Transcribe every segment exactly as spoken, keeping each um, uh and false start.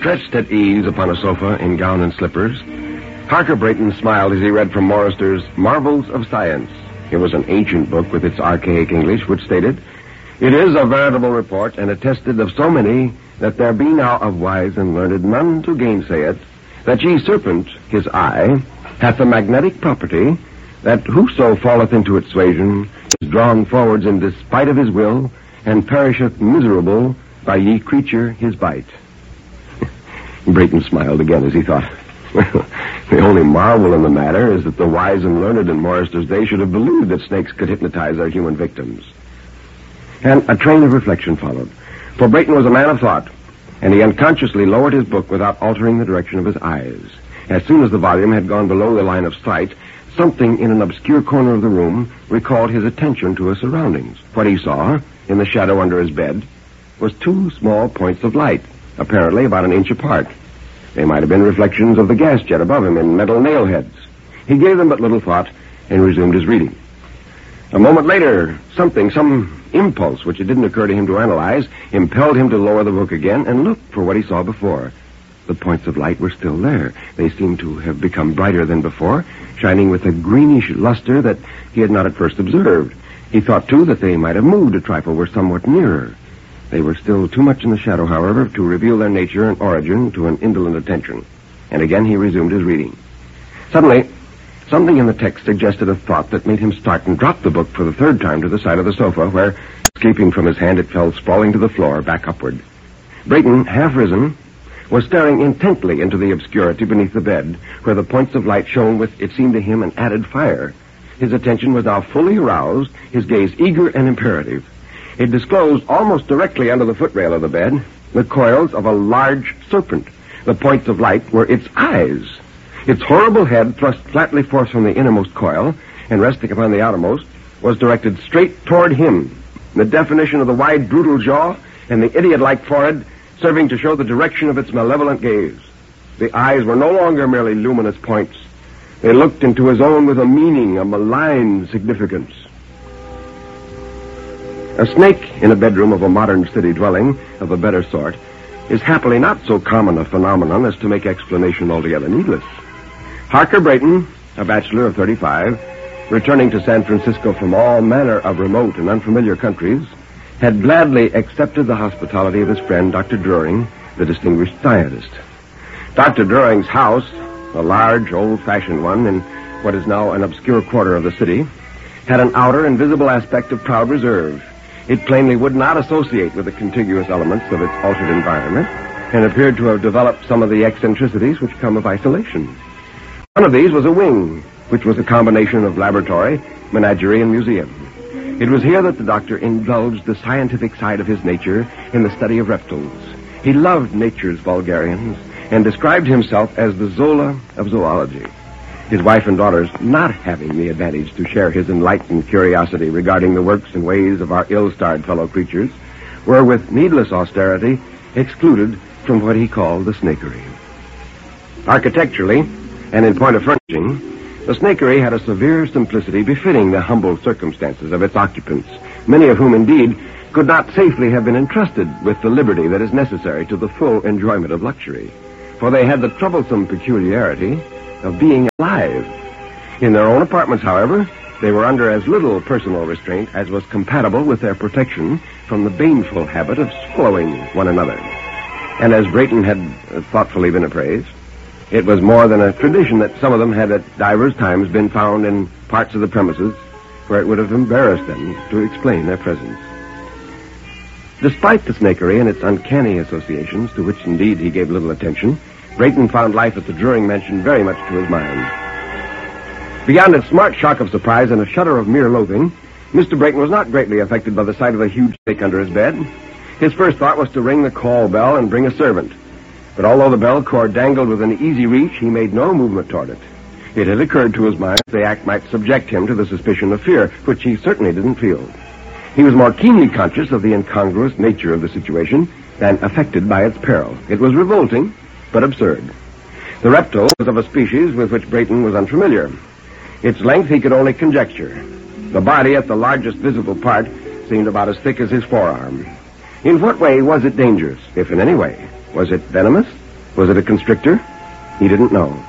Stretched at ease upon a sofa in gown and slippers, Harker Brayton smiled as he read from Morrister's Marvels of Science. It was an ancient book with its archaic English, which stated, "It is a veritable report, and attested of so many, that there be now of wise and learned none to gainsay it, that ye serpent, his eye, hath a magnetic property, that whoso falleth into its suasion is drawn forwards in despite of his will, and perisheth miserable by ye creature his bite." Brayton smiled again as he thought, well, the only marvel in the matter is that the wise and learned in Morrister's day should have believed that snakes could hypnotize their human victims. And a train of reflection followed, for Brayton was a man of thought, and he unconsciously lowered his book without altering the direction of his eyes. As soon as the volume had gone below the line of sight, something in an obscure corner of the room recalled his attention to his surroundings. What he saw, in the shadow under his bed, was two small points of light, apparently about an inch apart. They might have been reflections of the gas jet above him in metal nail heads. He gave them but little thought and resumed his reading. A moment later, something, some impulse which it didn't occur to him to analyze, impelled him to lower the book again and look for what he saw before. The points of light were still there. They seemed to have become brighter than before, shining with a greenish luster that he had not at first observed. He thought, too, that they might have moved a trifle, were somewhat nearer. They were still too much in the shadow, however, to reveal their nature and origin to an indolent attention. And again he resumed his reading. Suddenly, something in the text suggested a thought that made him start and drop the book for the third time to the side of the sofa, where, escaping from his hand, it fell sprawling to the floor, back upward. Brayton, half risen, was staring intently into the obscurity beneath the bed, where the points of light shone with, it seemed to him, an added fire. His attention was now fully aroused, his gaze eager and imperative. It disclosed almost directly under the footrail of the bed the coils of a large serpent. The points of light were its eyes. Its horrible head, thrust flatly forth from the innermost coil and resting upon the outermost, was directed straight toward him. The definition of the wide, brutal jaw and the idiot-like forehead serving to show the direction of its malevolent gaze. The eyes were no longer merely luminous points. They looked into his own with a meaning, a malign significance. A snake in a bedroom of a modern city dwelling of a better sort is happily not so common a phenomenon as to make explanation altogether needless. Harker Brayton, a bachelor of thirty-five, returning to San Francisco from all manner of remote and unfamiliar countries, had gladly accepted the hospitality of his friend, Doctor Druring, the distinguished scientist. Doctor Druring's house, a large, old-fashioned one in what is now an obscure quarter of the city, had an outer and visible aspect of proud reserve. It plainly would not associate with the contiguous elements of its altered environment, and appeared to have developed some of the eccentricities which come of isolation. One of these was a wing, which was a combination of laboratory, menagerie, and museum. It was here that the doctor indulged the scientific side of his nature in the study of reptiles. He loved nature's vulgarians and described himself as the Zola of zoology. His wife and daughters, not having the advantage to share his enlightened curiosity regarding the works and ways of our ill-starred fellow creatures, were with needless austerity excluded from what he called the snakery. Architecturally, and in point of furnishing, the snakery had a severe simplicity befitting the humble circumstances of its occupants, many of whom, indeed, could not safely have been entrusted with the liberty that is necessary to the full enjoyment of luxury, for they had the troublesome peculiarity of being alive. In their own apartments, however, they were under as little personal restraint as was compatible with their protection from the baneful habit of swallowing one another. And as Brayton had thoughtfully been appraised, it was more than a tradition that some of them had at divers times been found in parts of the premises where it would have embarrassed them to explain their presence. Despite the snakery and its uncanny associations, to which indeed he gave little attention, Brayton found life at the Druring mansion very much to his mind. Beyond a smart shock of surprise and a shudder of mere loathing, Mister Brayton was not greatly affected by the sight of a huge snake under his bed. His first thought was to ring the call bell and bring a servant. But although the bell cord dangled within easy reach, he made no movement toward it. It had occurred to his mind that the act might subject him to the suspicion of fear, which he certainly didn't feel. He was more keenly conscious of the incongruous nature of the situation than affected by its peril. It was revolting, but absurd. The reptile was of a species with which Brayton was unfamiliar. Its length he could only conjecture. The body, at the largest visible part, seemed about as thick as his forearm. In what way was it dangerous, if in any way? Was it venomous? Was it a constrictor? He didn't know.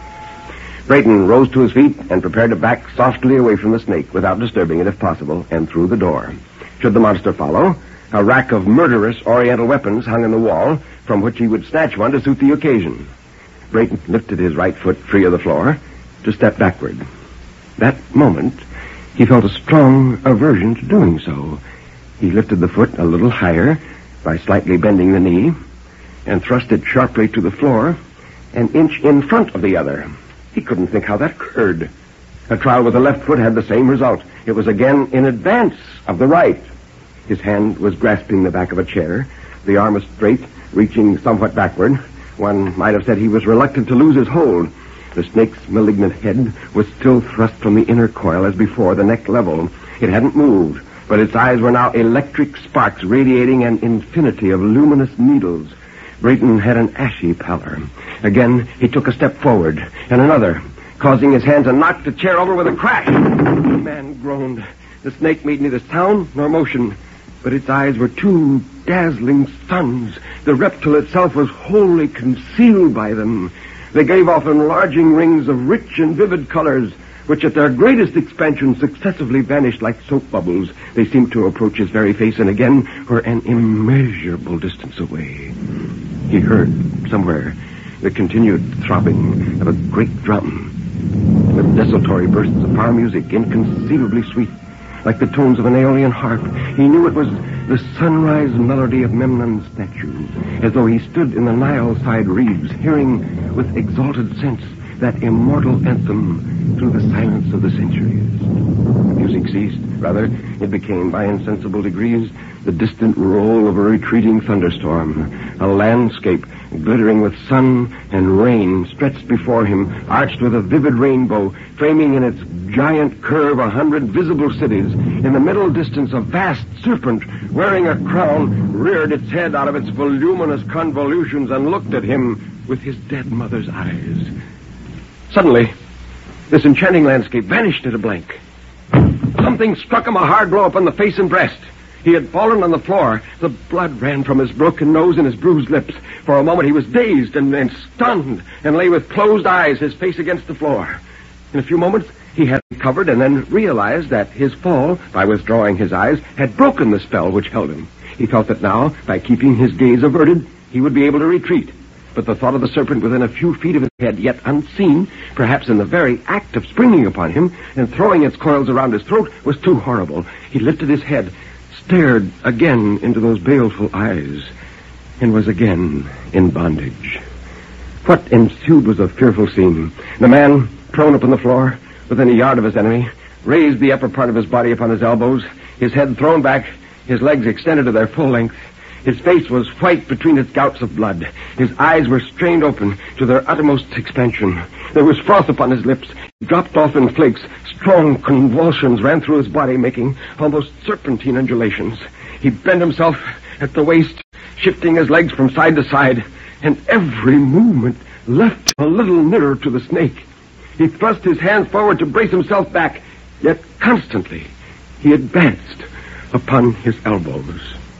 Brayton rose to his feet and prepared to back softly away from the snake without disturbing it if possible, and through the door. Should the monster follow, a rack of murderous oriental weapons hung in the wall, from which he would snatch one to suit the occasion. Brayton lifted his right foot free of the floor to step backward. That moment, he felt a strong aversion to doing so. He lifted the foot a little higher by slightly bending the knee and thrust it sharply to the floor, an inch in front of the other. He couldn't think how that occurred. A trial with the left foot had the same result. It was again in advance of the right. His hand was grasping the back of a chair. The arm was straight, reaching somewhat backward. One might have said he was reluctant to lose his hold. The snake's malignant head was still thrust from the inner coil as before, the neck level. It hadn't moved, but its eyes were now electric sparks radiating an infinity of luminous needles. Brayton had an ashy pallor. Again, he took a step forward, and another, causing his hand to knock the chair over with a crash. The man groaned. The snake made neither sound nor motion, but its eyes were two dazzling suns. The reptile itself was wholly concealed by them. They gave off enlarging rings of rich and vivid colors, which at their greatest expansion successively vanished like soap bubbles. They seemed to approach his very face and again were an immeasurable distance away. He heard, somewhere, the continued throbbing of a great drum, with desultory bursts of power music, inconceivably sweet, like the tones of an Aeolian harp. He knew it was the sunrise melody of Memnon's statue, as though he stood in the Nile-side reeds, hearing with exalted sense that immortal anthem through the silence of the centuries. The music ceased. Rather, it became, by insensible degrees, the distant roll of a retreating thunderstorm. A landscape glittering with sun and rain stretched before him, arched with a vivid rainbow, framing in its giant curve a hundred visible cities. In the middle distance, a vast serpent, wearing a crown, reared its head out of its voluminous convolutions and looked at him with his dead mother's eyes. Suddenly, this enchanting landscape vanished at a blank. Something struck him a hard blow upon the face and breast. He had fallen on the floor. The blood ran from his broken nose and his bruised lips. For a moment he was dazed and, and stunned and lay with closed eyes, his face against the floor. In a few moments, he had recovered and then realized that his fall, by withdrawing his eyes, had broken the spell which held him. He felt that now, by keeping his gaze averted, he would be able to retreat. But the thought of the serpent within a few feet of his head, yet unseen, perhaps in the very act of springing upon him and throwing its coils around his throat, was too horrible. He lifted his head, stared again into those baleful eyes, and was again in bondage. What ensued was a fearful scene. The man, prone upon the floor, within a yard of his enemy, raised the upper part of his body upon his elbows, his head thrown back, his legs extended to their full length. His face was white between its gouts of blood. His eyes were strained open to their uttermost expansion. There was froth upon his lips. He dropped off in flakes. Strong convulsions ran through his body, making almost serpentine undulations. He bent himself at the waist, shifting his legs from side to side, and every movement left him a little nearer to the snake. He thrust his hands forward to brace himself back, yet constantly he advanced upon his elbows.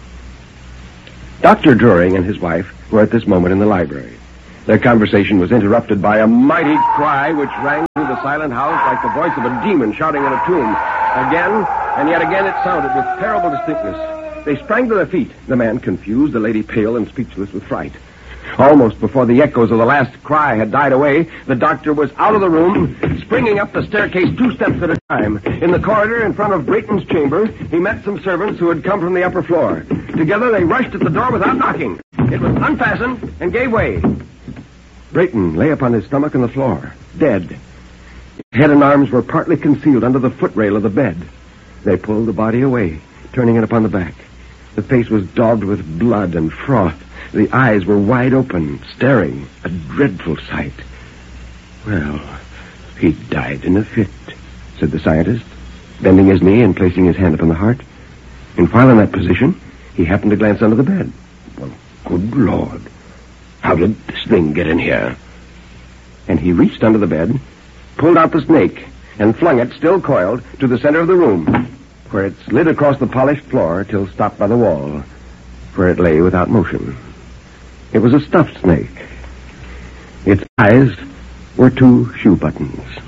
Doctor Druring and his wife were at this moment in the library. Their conversation was interrupted by a mighty cry which rang through the silent house like the voice of a demon shouting in a tomb. Again, and yet again it sounded with terrible distinctness. They sprang to their feet, the man confused, the lady pale and speechless with fright. Almost before the echoes of the last cry had died away, the doctor was out of the room, springing up the staircase two steps at a time. In the corridor in front of Brayton's chamber, he met some servants who had come from the upper floor. Together they rushed at the door without knocking. It was unfastened and gave way. Brayton lay upon his stomach on the floor, dead. His head and arms were partly concealed under the footrail of the bed. They pulled the body away, turning it upon the back. The face was daubed with blood and froth. The eyes were wide open, staring, a dreadful sight. Well, he died in a fit, said the scientist, bending his knee and placing his hand upon the heart. And while in that position, he happened to glance under the bed. Well, good Lord, how did this thing get in here? And he reached under the bed, pulled out the snake, and flung it, still coiled, to the center of the room, where it slid across the polished floor till stopped by the wall, where it lay without motion. It was a stuffed snake, Its eyes were two shoe buttons.